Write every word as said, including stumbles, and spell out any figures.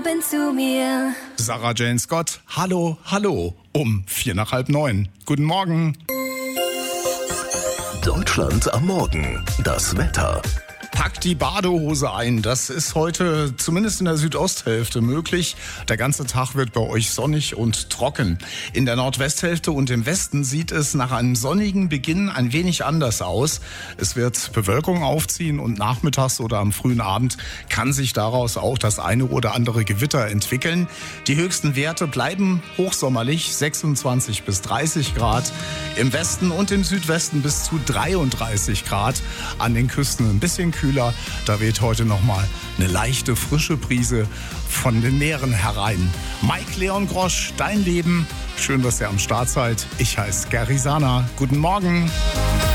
Bin zu mir. Sarah Jane Scott, hallo, hallo, um vier nach halb neun. Guten Morgen. Deutschland am Morgen, das Wetter. Packt die Badehose ein. Das ist heute zumindest in der Südosthälfte möglich. Der ganze Tag wird bei euch sonnig und trocken. In der Nordwesthälfte und im Westen sieht es nach einem sonnigen Beginn ein wenig anders aus. Es wird Bewölkung aufziehen und nachmittags oder am frühen Abend kann sich daraus auch das eine oder andere Gewitter entwickeln. Die höchsten Werte bleiben hochsommerlich, sechsundzwanzig bis dreißig Grad. Im Westen und im Südwesten bis zu dreiunddreißig Grad. An den Küsten ein bisschen kühler. Da weht heute nochmal eine leichte, frische Brise von den Meeren herein. Mike Leon Grosch, dein Leben. Schön, dass ihr am Start seid. Ich heiße Gary Sana. Guten Morgen.